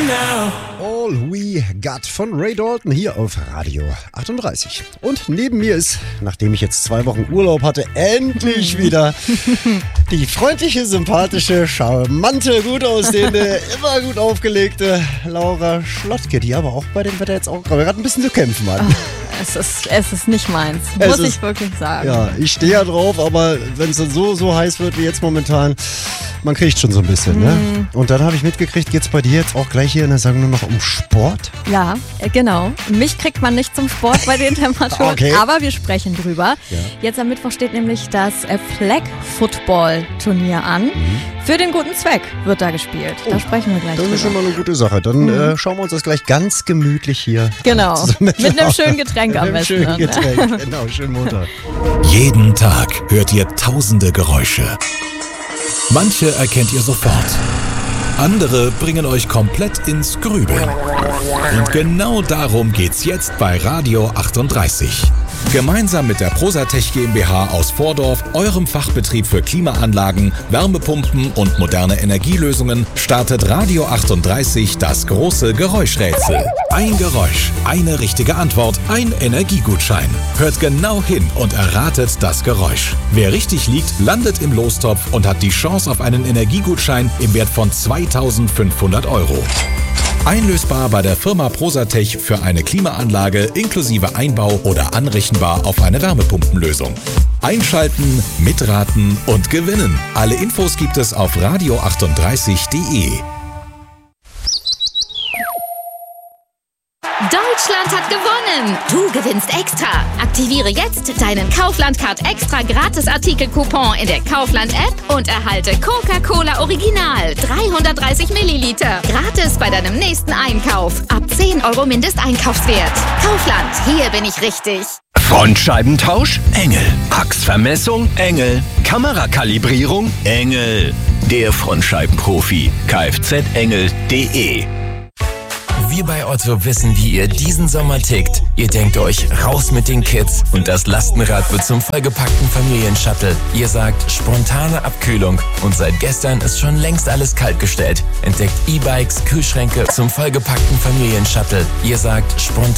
All We Got von Ray Dalton hier auf Radio 38. Und neben mir ist, nachdem ich jetzt 2 Wochen Urlaub hatte, endlich wieder die freundliche, sympathische, charmante, gut aussehende, immer gut aufgelegte Laura Schlottke, die aber auch bei dem Wetter jetzt auch gerade ein bisschen zu kämpfen hat. Es ist nicht meins, muss ich wirklich sagen. Ja, ich stehe ja drauf, aber wenn es so heiß wird wie jetzt momentan, man kriegt schon so ein bisschen, ne? Und dann habe ich mitgekriegt, geht's bei dir jetzt auch gleich hier in der Sendung nur noch um Sport? Ja, genau. Mich kriegt man nicht zum Sport bei den Temperaturen, Okay. aber wir sprechen drüber. Ja. Jetzt am Mittwoch steht nämlich das Flag Football Turnier an. Für den guten Zweck wird da gespielt. Da sprechen wir gleich Das drüber. ist schon mal eine gute Sache. Dann schauen wir uns das gleich ganz gemütlich hier Genau, zusammen mit einem schönen Getränk am Mit einem besten. schönen ne? Getränk. Genau, schönen Montag. Jeden Tag hört ihr tausende Geräusche. Manche erkennt ihr sofort. Andere bringen euch komplett ins Grübeln. Und genau darum geht's jetzt bei Radio 38. Gemeinsam mit der Prosatech GmbH aus Vordorf, eurem Fachbetrieb für Klimaanlagen, Wärmepumpen und moderne Energielösungen, startet Radio 38 das große Geräuschrätsel. Ein Geräusch, eine richtige Antwort, ein Energiegutschein. Hört genau hin und erratet das Geräusch. Wer richtig liegt, landet im Lostopf und hat die Chance auf einen Energiegutschein im Wert von 2.500 €. Einlösbar bei der Firma Prosatech für eine Klimaanlage inklusive Einbau oder anrechenbar auf eine Wärmepumpenlösung. Einschalten, mitraten und gewinnen. Alle Infos gibt es auf radio38.de. Deutschland hat gewonnen! Du gewinnst extra! Aktiviere jetzt deinen Kaufland-Card extra Gratis-Artikel-Coupon in der Kaufland-App und erhalte Coca-Cola Original 330 Milliliter gratis bei deinem nächsten Einkauf. Ab 10 € Mindesteinkaufswert. Kaufland, hier bin ich richtig. Frontscheibentausch? Engel. Achsvermessung? Engel. Kamerakalibrierung? Engel. Der Frontscheibenprofi. Kfzengel.de. Wir bei Otto wissen, wie ihr diesen Sommer tickt. Ihr denkt euch, raus mit den Kids und das Lastenrad wird zum vollgepackten Familienshuttle. Ihr sagt, spontane Abkühlung und seit gestern ist schon längst alles kaltgestellt. Entdeckt E-Bikes, Kühlschränke zum vollgepackten Familienshuttle. Ihr sagt, spontane